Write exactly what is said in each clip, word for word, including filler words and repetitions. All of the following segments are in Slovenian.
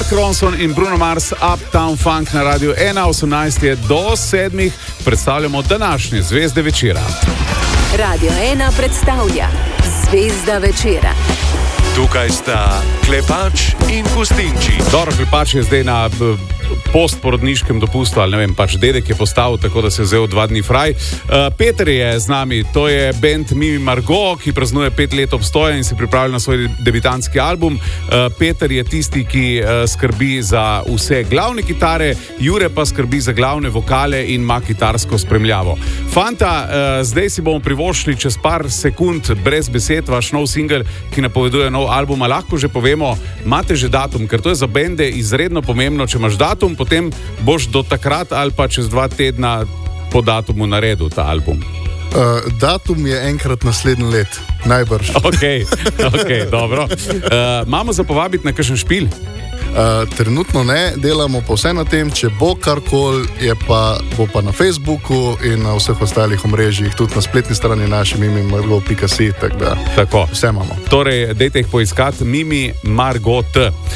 Mark Ronson in Bruno Mars, Uptown Funk na Radiu ena, osemnajst je do sedmih. Predstavljamo današnje zvezde večera. Radio ena predstavlja Zvezda večera. Tukaj sta Klepač in Gustinči. Dobro, Klepač je zdaj na postporodniškem dopustu, ali ne vem, pač dedek je postal, tako da se je vzel dva dni fraj. Uh, Peter je z nami, to je band Mimi Margot, ki praznuje pet let obstoja in se pripravlja na svoj debitantski album. Uh, Peter je tisti, ki uh, skrbi za vse glavne kitare, Jure pa skrbi za glavne vokale in ima kitarsko spremljavo. Fanta, uh, zdaj si bomo privoščili čez par sekund brez besed vaš nov singel, ki napoveduje nov album, a lahko že povemo, imate že datum, ker to je za bende izredno pomembno, če imaš datum, potem boš do takrat ali pa čez dva tedna po datumu naredil ta album. Uh, datum je enkrat naslednji let, najbrž. Ok, ok, dobro. Uh, imamo za povabiti na kakšen špil? Uh, trenutno ne, delamo pa vse na tem, če bo karkoli, je pa, bo pa na Facebooku in na vseh ostalih omrežjih, tudi na spletni strani naši mimi margot pika si, tako da tako. Vse imamo. Torej, dejte jih poiskati, Mimi Margot.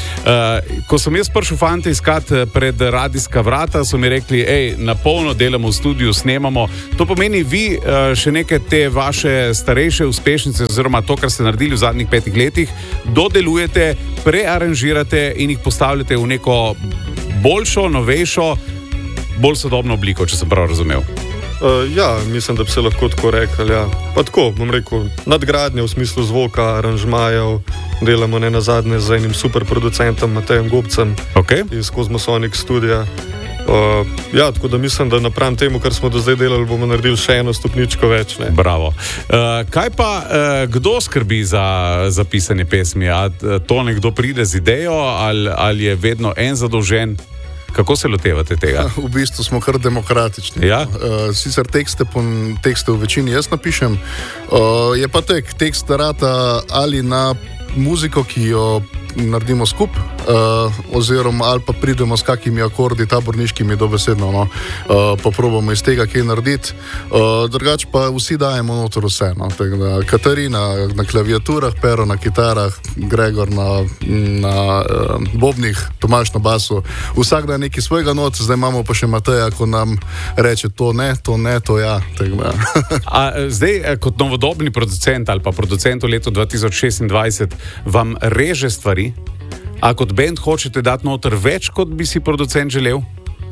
Uh, ko sem jaz prišel fante iskati pred radijska vrata, so mi rekli, ej, na polno delamo v studiu, snemamo. To pomeni, vi uh, še neke te vaše starejše uspešnice, oziroma to, kar ste naredili v zadnjih petih letih, dodelujete, prearanžirate in jih postavljate v neko boljšo, novejšo, bolj sodobno obliko, če sem prav razumel. Uh, ja, mislim, da bi se lahko tako rekli. Ja. Pa tako, bom rekel, nadgradnje v smislu zvoka, aranžmajev, delamo ne nazadnje z enim super producentom Matejem Gobcem okay. iz Cosmosonic studija. Uh, ja, tako da mislim, da napram temu, kar smo do zdaj delali, bomo naredili še eno stopničko več. Ne? Bravo. Uh, kaj pa, uh, kdo skrbi za, za pisanje pesmi? A to nekdo pride z idejo ali, ali je vedno en zadolžen? Kako se lotevate tega? V bistvu smo kar demokratični. Ja? Uh, sicer tekste, tekste v večini jaz napišem, uh, je pa tek, tekst rata ali na muziko, ki jo naredimo skup, uh, oziroma ali pa pridemo s kakimi akordi taborniškimi dobesedno, no, uh, pa probamo iz tega kaj narediti. Uh, drugač pa vsi dajemo noter vse, no, tako da Katarina na klaviaturah, Pero na kitarah, Gregor na, na uh, bobnih, Tomaž na basu. Vsak da neki svojega not, zdaj imamo pa še Mateja, ko nam reče to ne, to ne, to ja. Tako da. A zdaj, kot novodobni producent ali pa producent v letu dva tisoč šestindvajset, vam reže stvari? A kot band hočete dati noter več, kot bi si producent želel?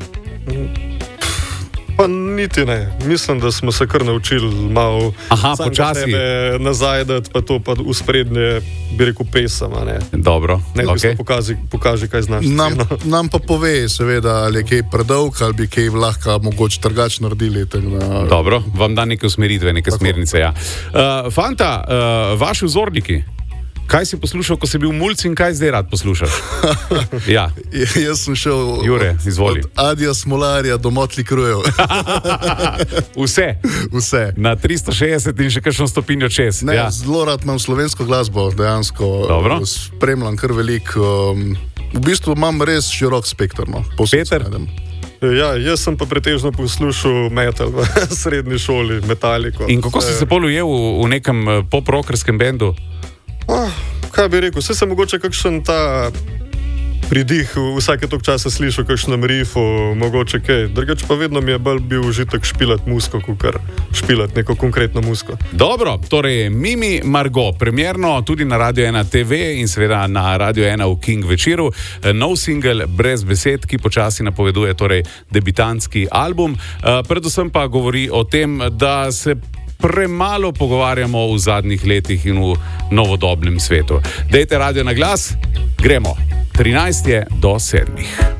Pa niti ne. Mislim, da smo se kar naučili malo počasi nazaj dati, pa to pa v sprednje, bi rekel, pesama. Ne, Dobro, ne okay. pokaži, pokaži, kaj znaš. Nam, nam pa pove, seveda, ali je kaj predolg, ali bi kaj lahko mogoče trgač naredili. Da... Dobro, vam da neke usmeritve, neke tako. Smernice, ja. Uh, fanta, uh, vaši vzorniki, kaj si poslušal, ko si bil mulc in kaj zdaj rad poslušaš? Ja. Jaz sem šel Jure, izvoli. Od Adija Smolarja do Motley Cruejev. Vse? Vse. Na tristo šestdeset in še kakšno stopinjo čez. Ne, ja. Zelo rad imam slovensko glasbo, dejansko. Dobro. Spremljam kar veliko. Um, v bistvu imam res širok spektr. No. Peter? Ja, jaz sem pa pretežno poslušal metal v srednji šoli, Metallico. In kako si se bolj ujel v, v nekem pop-rockerskem bendu? Oh, kaj bi rekel, vse sem mogoče kakšen ta pridih, vsake tok časa slišal kakšnem rifu, mogoče kaj. Drugač pa vedno mi je bolj bil užitek špilat musko, kukar špilat neko konkretno musko. Dobro, torej Mimi Margot, premierno tudi na Radio ena te ve in seveda na Radio ena v King večeru. Nov singel Brez besed, ki počasi napoveduje torej debitantski album. Predvsem pa govori o tem, da se premalo pogovarjamo v zadnjih letih in v novodobnem svetu. Dejte radio na glas, gremo. trinajst je do sedmih.